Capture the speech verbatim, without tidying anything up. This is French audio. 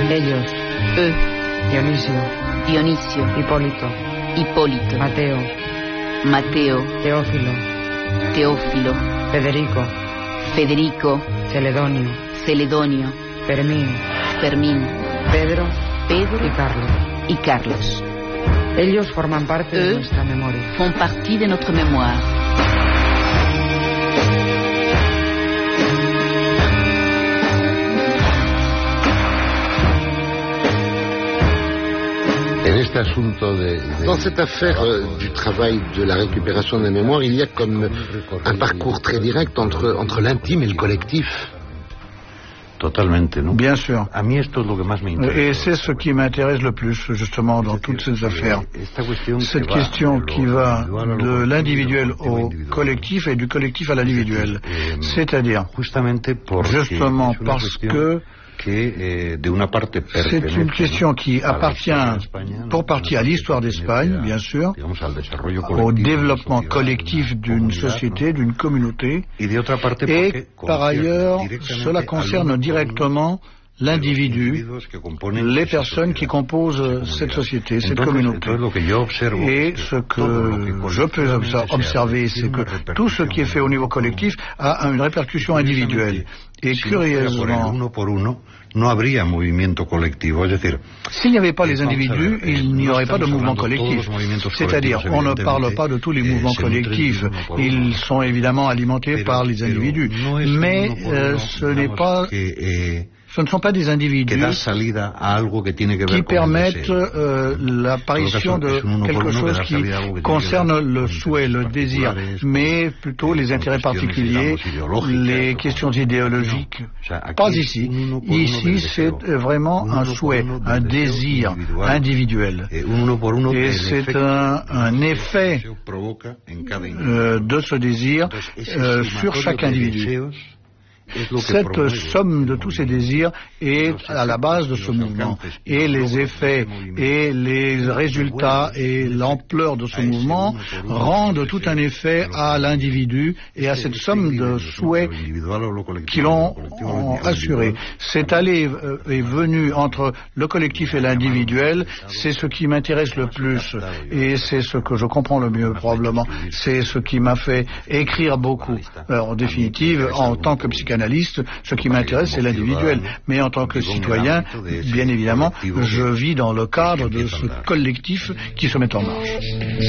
Ellos. Eux. Dionisio. Dionisio. Hipólito. Hipólito. Mateo. Mateo. Teófilo. Teófilo. Federico. Federico. Celedonio. Celedonio. Fermín. Fermín. Pedro. Pedro. Y Carlos. Y Carlos. Ellos forman parte Eux de nuestra memoria. font partie de notre mémoire. Dans cette affaire euh, du travail de la récupération des mémoires, il y a comme un parcours très direct entre, entre l'intime et le collectif. Bien sûr. Et c'est ce qui m'intéresse le plus, justement, dans toutes ces affaires. Cette question qui va de l'individuel au collectif et du collectif à l'individuel. C'est-à-dire, justement parce que c'est une question qui appartient pour partie à l'histoire d'Espagne, bien sûr, au développement collectif d'une société, d'une communauté, et par ailleurs, cela concerne directement l'individu, les personnes qui composent cette société, cette communauté. Et ce que je peux observer, c'est que tout ce qui est fait au niveau collectif a une répercussion individuelle. Et curieusement, s'il n'y avait pas les individus, il n'y aurait pas de mouvement collectif. C'est-à-dire, on ne parle pas de tous les mouvements collectifs. Ils sont évidemment alimentés par les individus. Mais euh, ce n'est pas... Ce ne sont pas des individus qui permettent euh, l'apparition de quelque chose qui concerne le souhait, le désir, mais plutôt les intérêts particuliers, les questions idéologiques. Pas ici. Ici, c'est vraiment un souhait, un désir individuel. Et c'est un, un effet euh, de ce désir euh, sur chaque individu. Cette somme de tous ces désirs est à la base de ce mouvement. Et les effets et les résultats et l'ampleur de ce mouvement rendent tout un effet à l'individu et à cette somme de souhaits qui l'ont assuré. Cet aller et venu entre le collectif et l'individuel, c'est ce qui m'intéresse le plus et c'est ce que je comprends le mieux probablement. C'est ce qui m'a fait écrire beaucoup. Alors, en définitive, en tant que psychanalyste, ce qui m'intéresse, c'est l'individuel. Mais en tant que citoyen, bien évidemment, je vis dans le cadre de ce collectif qui se met en marche.